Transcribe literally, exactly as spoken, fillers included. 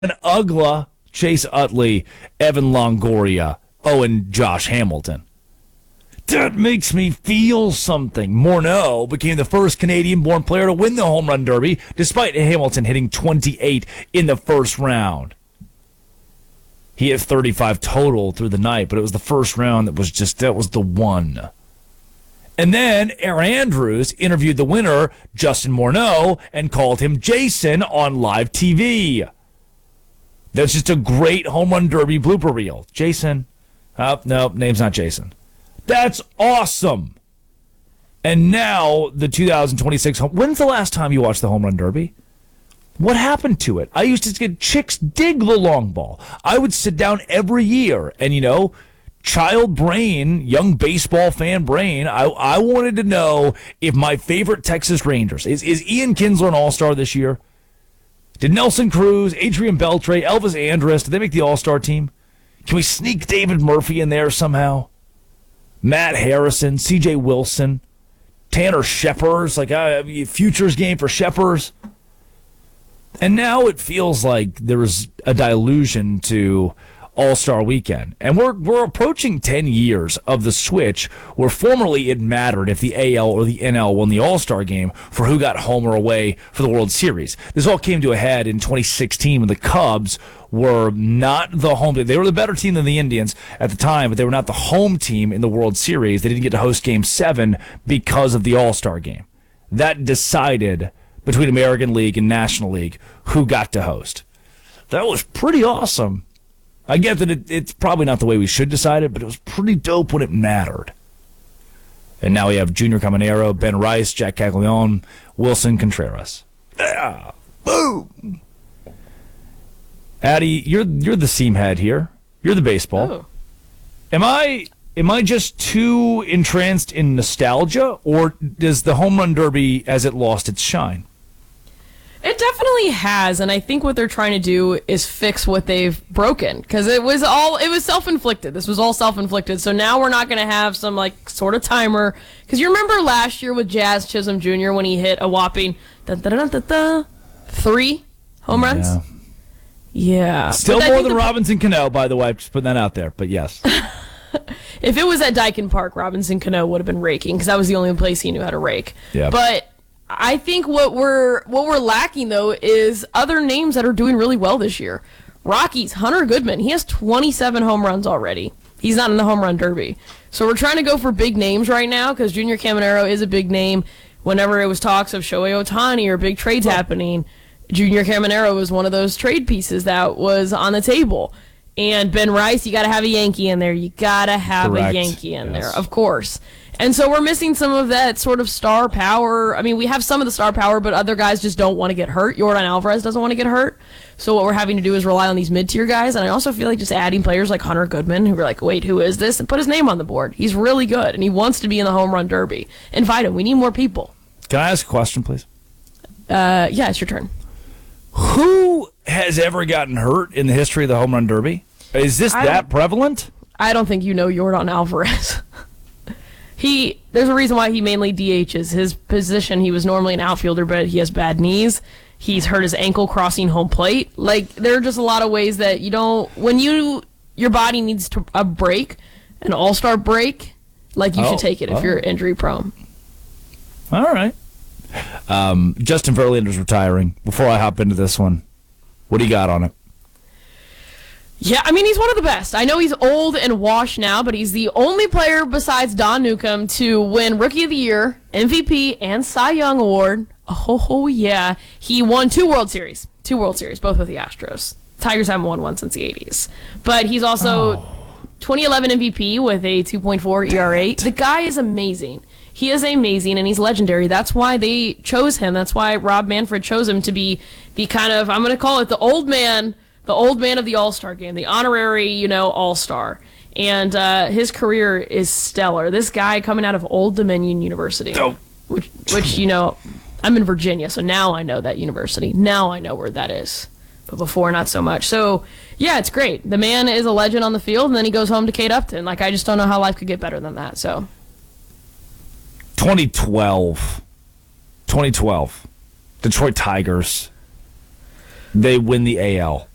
Ugla, Chase Utley, Evan Longoria, oh, and Josh Hamilton. That makes me feel something. Morneau became the first Canadian-born player to win the Home Run Derby, despite Hamilton hitting twenty-eight in the first round. He hit thirty-five total through the night, but it was the first round that was just, that was the one. And then Aaron Andrews interviewed the winner, Justin Morneau, and called him Jason on live T V. That's just a great Home Run Derby blooper reel. Jason. Oh, no, name's not Jason. That's awesome. And now the two thousand twenty-six home. When's the last time you watched the Home Run Derby? What happened to it? I used to get chicks dig the long ball. I would sit down every year and, you know, child brain, young baseball fan brain, I, I wanted to know if my favorite Texas Rangers, is, is Ian Kinsler an all-star this year? Did Nelson Cruz, Adrian Beltre, Elvis Andrus, did they make the all-star team? Can we sneak David Murphy in there somehow? Matt Harrison, C J Wilson, Tanner Scheppers, like a uh, futures game for Scheppers. And now it feels like there was a dilution to All-Star Weekend. And we're we're approaching ten years of the switch where formerly it mattered if the A L or the N L won the All-Star game for who got home or away for the World Series. This all came to a head in twenty sixteen when the Cubs were not the home team. They were the better team than the Indians at the time, but they were not the home team in the World Series. They didn't get to host Game seven because of the All-Star game. That decided between American League and National League who got to host. That was pretty awesome. I get that it, it's probably not the way we should decide it, but it was pretty dope when it mattered. And now we have Junior Caminero, Ben Rice, Jack Caglione, Wilson Contreras. Yeah. Boom! Addie, you're you're the seam head here. You're the baseball. Oh. Am I am I just too entranced in nostalgia, or does the Home Run Derby, as it lost its shine? It definitely has, and I think what they're trying to do is fix what they've broken, because it was all it was self-inflicted. This was all self-inflicted, so now we're not going to have some like sort of timer. Because you remember last year with Jazz Chisholm Junior when he hit a whopping da, da, da, da, da, three home runs. Yeah. Yeah. Still more than the, Robinson Cano, by the way. Just putting that out there, but yes. If it was at Dyken Park, Robinson Cano would have been raking, because that was the only place he knew how to rake. Yeah. But I think what we're what we're lacking, though, is other names that are doing really well this year. Rockies, Hunter Goodman, he has twenty-seven home runs already. He's not in the Home Run Derby. So we're trying to go for big names right now, because Junior Caminero is a big name. Whenever it was talks of Shohei Ohtani or big trades well, happening, Junior Caminero was one of those trade pieces that was on the table. And Ben Rice, you got to have a Yankee in there. You got to have Correct. a Yankee in yes. there, of course. And so we're missing some of that sort of star power. I mean, we have some of the star power, but other guys just don't want to get hurt. Yordan Alvarez doesn't want to get hurt. So what we're having to do is rely on these mid-tier guys. And I also feel like just adding players like Hunter Goodman, who are like, wait, who is this? And put his name on the board. He's really good, and he wants to be in the Home Run Derby. Invite him. We need more people. Can I ask a question, please? Uh, yeah, it's your turn. Who has ever gotten hurt in the history of the Home Run Derby? Is this that prevalent? I don't think you know Yordan Alvarez. he There's a reason why he mainly D Hs. His position, he was normally an outfielder, but he has bad knees. He's hurt his ankle crossing home plate. Like, there are just a lot of ways that you don't... When you your body needs to, a break, an all-star break, like, you oh, should take it if oh. you're injury prone. All right. Um, Justin Verlander's retiring. Before I hop into this one, what do you got on it? Yeah, I mean, he's one of the best. I know he's old and washed now, but he's the only player besides Don Newcomb to win Rookie of the Year, M V P, and Cy Young Award. Oh, oh yeah. He won two World Series. Two World Series, both with the Astros. Tigers haven't won one since the eighties. But he's also oh. twenty eleven M V P with a two point four E R A. The guy is amazing. He is amazing, and he's legendary. That's why they chose him. That's why Rob Manfred chose him to be the kind of, I'm going to call it the old man, the old man of the All-Star game, the honorary, you know, All-Star. And uh, his career is stellar. This guy coming out of Old Dominion University, oh. which, which, you know, I'm in Virginia, so now I know that university. Now I know where that is. But before, not so much. So, yeah, it's great. The man is a legend on the field, and then he goes home to Kate Upton. Like, I just don't know how life could get better than that, so... twenty twelve. twenty twelve. Detroit Tigers. They win the A L.